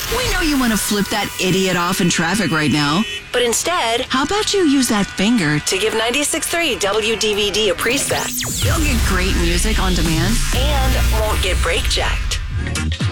We know you want to flip that idiot off in traffic right now. But instead, How about you use that finger to give 96.3 WDVD a preset You'll get great music on demand? and won't get brake checked.